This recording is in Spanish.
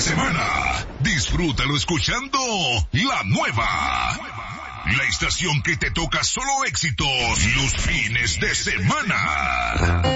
semana. Disfrútalo escuchando La Nueva. La estación que te toca solo éxitos los fines de semana.